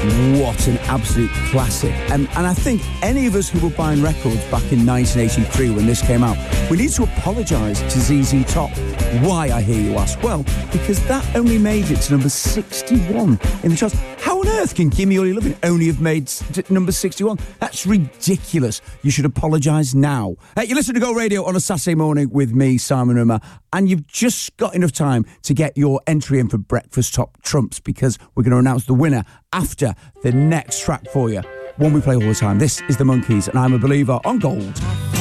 What an absolute classic. And I think any of us who were buying records back in 1983 when this came out, we need to apologise to ZZ Top. Why, I hear you ask? Well, because that only made it to number 61 in the charts. How on earth can Gimme All Your Lovin' only have made number 61? That's ridiculous. You should apologise now. You listen to Go Radio on a Saturday morning with me, Simon Rimmer, and you've just got enough time to get your entry in for Breakfast Top Trumps, because we're going to announce the winner after the next track for you. One we play all the time. This is The Monkees, and I'm a Believer on Gold.